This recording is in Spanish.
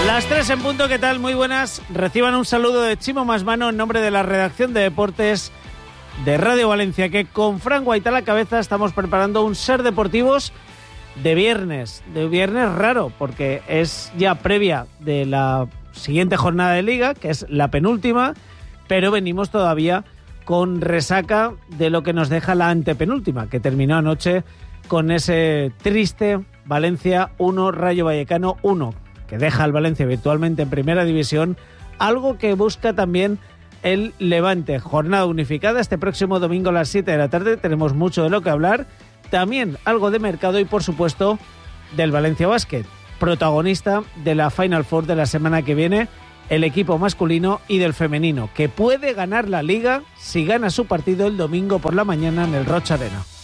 Las 3 en punto, ¿qué tal? Muy buenas. Reciban un saludo de Chimo Masmano en nombre de la redacción de deportes de Radio Valencia, que con Fran Guaita a la cabeza estamos preparando un Ser Deportivos de viernes raro, porque es ya previa de la siguiente jornada de Liga, que es la penúltima, pero venimos todavía con resaca de lo que nos deja la antepenúltima, que terminó anoche con ese triste Valencia 1, Rayo Vallecano 1, que deja al Valencia virtualmente en primera división, algo que busca también el Levante. Jornada unificada este próximo domingo a las 7 de la tarde. Tenemos mucho de lo que hablar, también algo de mercado y por supuesto del Valencia Basket, protagonista de la Final Four de la semana que viene, el equipo masculino y del femenino, que puede ganar la Liga si gana su partido el domingo por la mañana en el Rocha Arena.